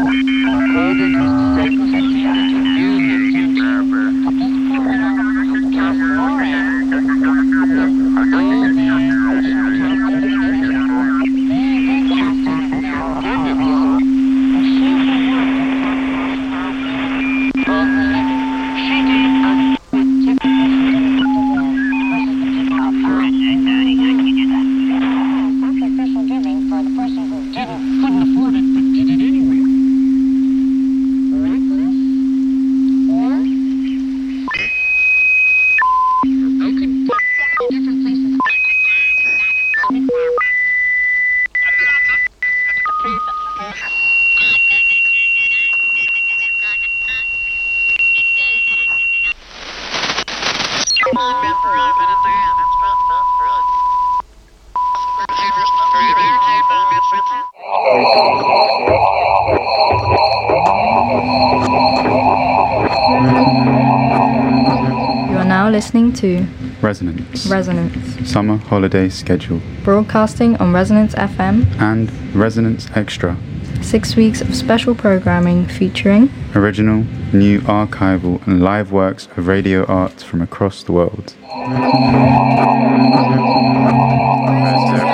You are now listening to Resonance Summer Holiday Schedule, broadcasting on Resonance FM and Resonance Extra. 6 weeks of special programming featuring Original, new, archival and live works of radio art from across the world.